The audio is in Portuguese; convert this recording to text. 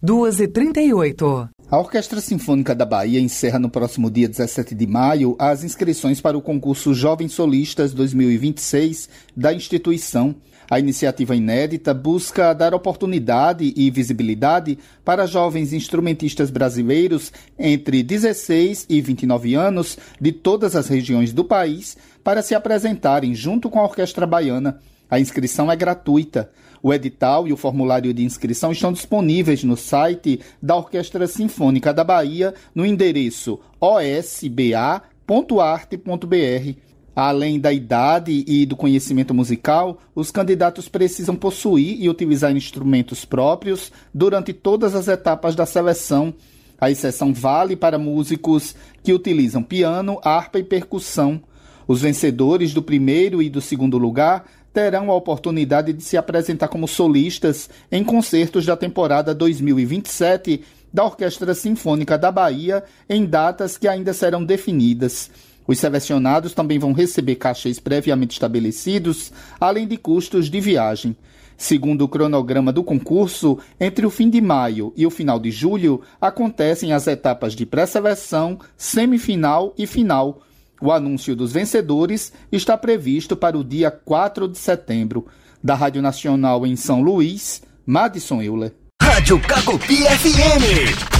2h38. A Orquestra Sinfônica da Bahia encerra no próximo dia 17 de maio as inscrições para o concurso Jovens Solistas 2026 da instituição. A iniciativa inédita busca dar oportunidade e visibilidade para jovens instrumentistas brasileiros entre 16 e 29 anos de todas as regiões do país para se apresentarem junto com a Orquestra Baiana. A inscrição é gratuita. O edital e o formulário de inscrição estão disponíveis no site da Orquestra Sinfônica da Bahia, no endereço osba.arte.br. Além da idade e do conhecimento musical, os candidatos precisam possuir e utilizar instrumentos próprios durante todas as etapas da seleção. A exceção vale para músicos que utilizam piano, harpa e percussão. Os vencedores do primeiro e do segundo lugar terão a oportunidade de se apresentar como solistas em concertos da temporada 2027 da Orquestra Sinfônica da Bahia em datas que ainda serão definidas. Os selecionados também vão receber cachês previamente estabelecidos, além de custos de viagem. Segundo o cronograma do concurso, entre o fim de maio e o final de julho, acontecem as etapas de pré-seleção, semifinal e final. O anúncio dos vencedores está previsto para o dia 4 de setembro. Da Rádio Nacional em São Luís, Madison Euler. Rádio Cacopi FM.